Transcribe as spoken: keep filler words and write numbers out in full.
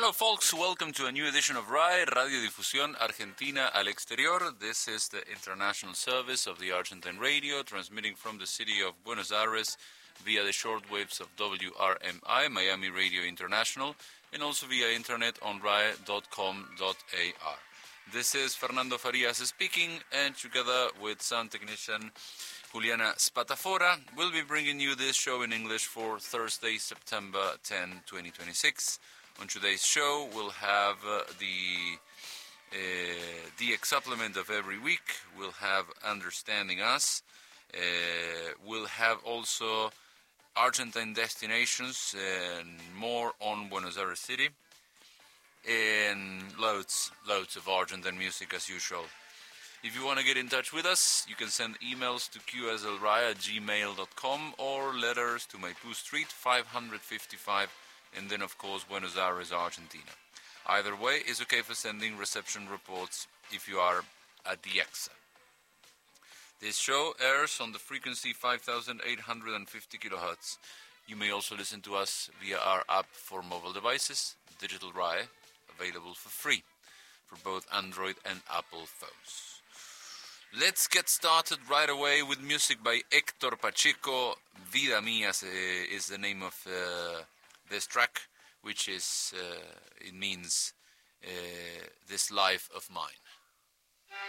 Hello folks, welcome to a new edition of R A E, Radio Difusión Argentina al Exterior. This is the international service of the Argentine radio, transmitting from the city of Buenos Aires via the shortwaves of W R M I, Miami Radio International, and also via internet on R A E dot com dot A R. This is Fernando Farias speaking, and together with sound technician Juliana Spatafora, we'll be bringing you this show in English for Thursday, September tenth, twenty twenty-six. On today's show, we'll have uh, the uh, D X supplement of every week. We'll have Understanding Us. Uh, we'll have also Argentine destinations and more on Buenos Aires City. And loads, loads of Argentine music as usual. If you want to get in touch with us, you can send emails to q s l r a at gmail dot com or letters to Maipú Street, five fifty-five, and then, of course, Buenos Aires, Argentina. Either way is okay for sending reception reports if you are at the EXA. This show airs on the frequency five thousand eight hundred fifty kilohertz. You may also listen to us via our app for mobile devices, Digital R A E, available for free for both Android and Apple phones. Let's get started right away with music by Héctor Pacheco. Vida Mía is the name of uh, this track, which is, uh, it means uh, This Life of Mine.